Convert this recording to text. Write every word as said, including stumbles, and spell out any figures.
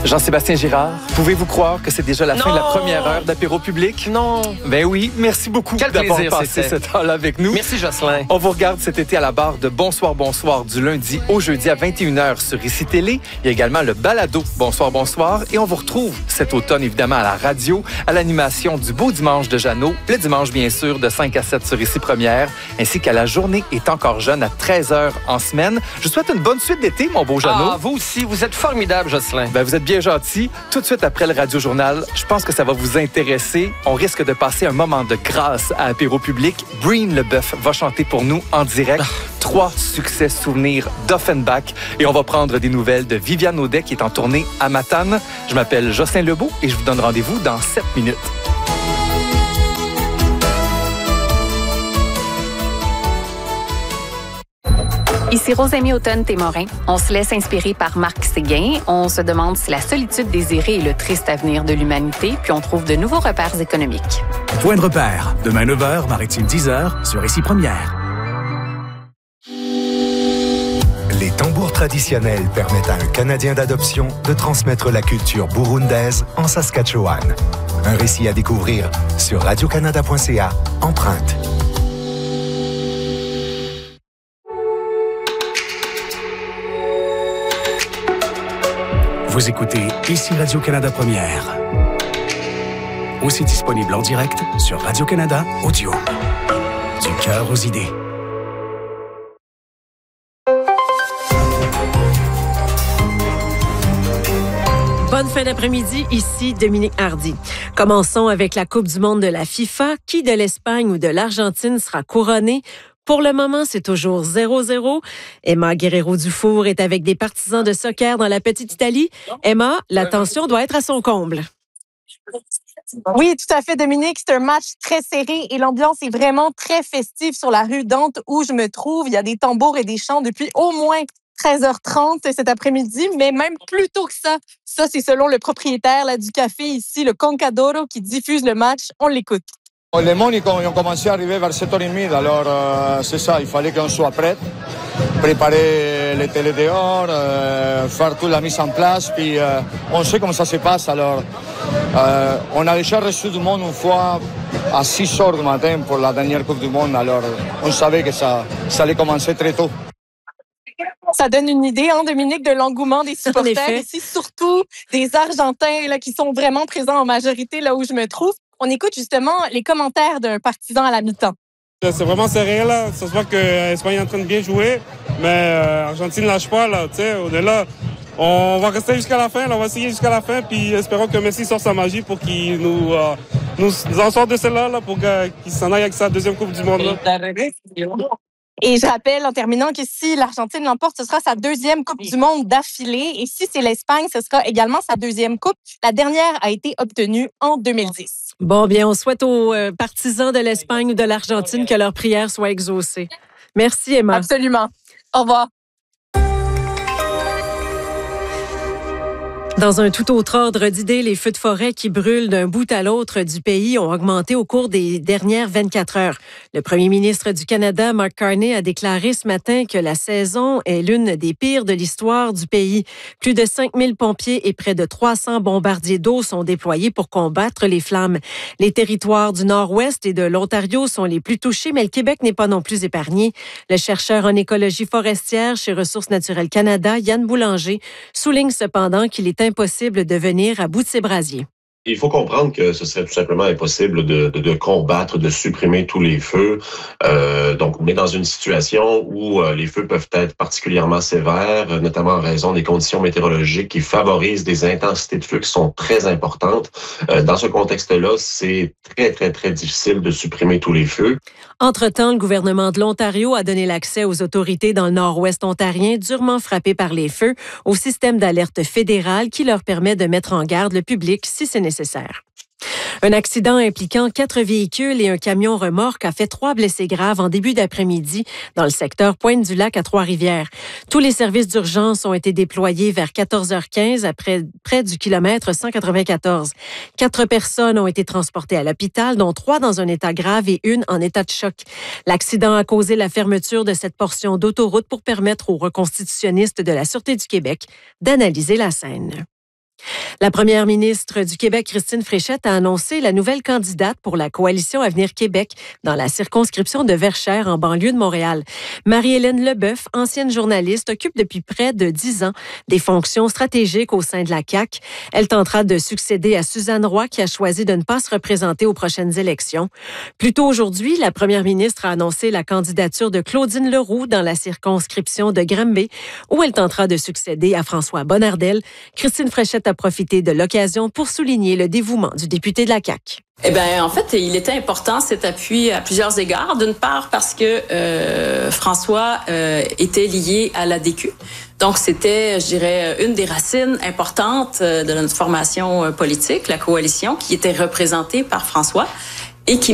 Jean-Sébastien Girard, pouvez-vous croire que c'est déjà la non. fin de la première heure d'apéro public? Non. Ben oui, merci beaucoup Quel d'avoir plaisir, passé c'était. ce temps-là avec nous. Merci, Jocelyn. On vous regarde cet été à la barre de Bonsoir, Bonsoir du lundi au jeudi à vingt et une heures sur Ici Télé. Il y a également le balado Bonsoir, Bonsoir. Et on vous retrouve cet automne, évidemment, à la radio, à l'animation du Beau Dimanche de Jeannot, le dimanche, bien sûr, de cinq à sept sur Ici Première, ainsi qu'à la Journée est encore jeune à treize heures en semaine. Je vous souhaite une bonne suite d'été, mon beau Jeannot. Ah, vous aussi, vous êtes formidable, Jocelyn. Ben, vous êtes bien gentil. Tout de suite après le Radio-Journal, je pense que ça va vous intéresser. On risque de passer un moment de grâce à Apéro Public. Breen Leboeuf va chanter pour nous en direct. Trois succès souvenirs d'Offenbach. Et on va prendre des nouvelles de Viviane Audet qui est en tournée à Matane. Je m'appelle Jocelyn Lebeau et je vous donne rendez-vous dans sept minutes. Ici Rosemie Automne-Témorin. On se laisse inspirer par Marc Séguin. On se demande si la solitude désirée est le triste avenir de l'humanité, puis on trouve de nouveaux repères économiques. Point de repère, demain neuf heures, Maritime dix heures, sur Ici Première. Les tambours traditionnels permettent à un Canadien d'adoption de transmettre la culture burundaise en Saskatchewan. Un récit à découvrir sur radio canada point c a, Empreinte. Vous écoutez Ici Radio-Canada Première. Aussi disponible en direct sur Radio-Canada Audio. Du cœur aux idées. Bonne fin d'après-midi, ici Dominique Hardy. Commençons avec la Coupe du monde de la FIFA. Qui de l'Espagne ou de l'Argentine sera couronné? Pour le moment, c'est toujours zéro zéro. Emma Guerrero-Dufour est avec des partisans de soccer dans la petite Italie. Emma, la tension doit être à son comble. Oui, tout à fait, Dominique. C'est un match très serré et l'ambiance est vraiment très festive sur la rue Dante où je me trouve. Il y a des tambours et des chants depuis au moins treize heures trente cet après-midi, mais même plus tôt que ça. Ça, c'est selon le propriétaire là, du café ici, le Concadoro, qui diffuse le match. On l'écoute. Les Moniques ont commencé à arriver vers sept heures trente, alors euh, c'est ça, il fallait qu'on soit prêt, préparer les télés dehors, euh, faire toute la mise en place, puis euh, on sait comment ça se passe, alors euh, on a déjà reçu du monde une fois à six heures du matin pour la dernière Coupe du Monde, alors on savait que ça, ça allait commencer très tôt. Ça donne une idée, hein, Dominique, de l'engouement des supporters ici, surtout des Argentins là, qui sont vraiment présents en majorité là où je me trouve. On écoute justement les commentaires d'un partisan à la mi-temps. C'est vraiment serré, là. Ça se voit que l'Espagne est en train de bien jouer, mais euh, l'Argentine ne lâche pas, là. Tu sais, on est là. On va rester jusqu'à la fin, là. On va essayer jusqu'à la fin, puis espérons que Messi sorte sa magie pour qu'il nous, euh, nous, nous en sorte de celle-là, là, pour qu'il s'en aille avec sa deuxième Coupe du Monde, là. Et je rappelle en terminant que si l'Argentine l'emporte, ce sera sa deuxième Coupe du Monde d'affilée. Et si c'est l'Espagne, ce sera également sa deuxième Coupe. La dernière a été obtenue en deux mille dix. Bon, bien, on souhaite aux euh, partisans de l'Espagne ou de l'Argentine que leurs prières soient exaucées. Merci, Emma. Absolument. Au revoir. Dans un tout autre ordre d'idées, les feux de forêt qui brûlent d'un bout à l'autre du pays ont augmenté au cours des dernières vingt-quatre heures. Le premier ministre du Canada, Mark Carney, a déclaré ce matin que la saison est l'une des pires de l'histoire du pays. Plus de cinq mille pompiers et près de trois cents bombardiers d'eau sont déployés pour combattre les flammes. Les territoires du Nord-Ouest et de l'Ontario sont les plus touchés, mais le Québec n'est pas non plus épargné. Le chercheur en écologie forestière chez Ressources naturelles Canada, Yann Boulanger, souligne cependant qu'il est impossible de venir à bout de ses brasiers. Il faut comprendre que ce serait tout simplement impossible de, de, de combattre, de supprimer tous les feux. Euh, donc, on est dans une situation où euh, les feux peuvent être particulièrement sévères, notamment en raison des conditions météorologiques qui favorisent des intensités de feu qui sont très importantes. Euh, dans ce contexte-là, c'est très, très, très difficile de supprimer tous les feux. Entre-temps, le gouvernement de l'Ontario a donné l'accès aux autorités dans le nord-ouest ontarien durement frappées par les feux au système d'alerte fédéral qui leur permet de mettre en garde le public si c'est nécessaire. Un accident impliquant quatre véhicules et un camion remorque a fait trois blessés graves en début d'après-midi dans le secteur Pointe-du-Lac à Trois-Rivières. Tous les services d'urgence ont été déployés vers quatorze heures quinze après près du kilomètre cent quatre-vingt-quatorze. Quatre personnes ont été transportées à l'hôpital, dont trois dans un état grave et une en état de choc. L'accident a causé la fermeture de cette portion d'autoroute pour permettre aux reconstitutionnistes de la Sûreté du Québec d'analyser la scène. La première ministre du Québec, Christine Fréchette, a annoncé la nouvelle candidate pour la coalition Avenir Québec dans la circonscription de Verchères, en banlieue de Montréal. Marie-Hélène Leboeuf, ancienne journaliste, occupe depuis près de dix ans des fonctions stratégiques au sein de la C A Q. Elle tentera de succéder à Suzanne Roy, qui a choisi de ne pas se représenter aux prochaines élections. Plus tôt aujourd'hui, la première ministre a annoncé la candidature de Claudine Leroux dans la circonscription de Granby, où elle tentera de succéder à François Bonnardel. Christine Fréchette a profité de l'occasion pour souligner le dévouement du député de la C A Q. Eh bien, en fait, il était important cet appui à plusieurs égards. D'une part, parce que euh, François euh, était lié à l'A D Q. Donc, c'était, je dirais, une des racines importantes de notre formation politique, la coalition, qui était représentée par François et qui